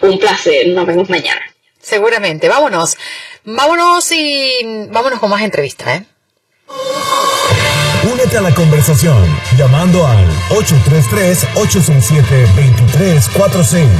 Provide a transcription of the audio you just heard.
un placer. Nos vemos mañana. Seguramente. Vámonos y vámonos con más entrevistas, ¿eh? Únete a la conversación llamando al 833-867-2346.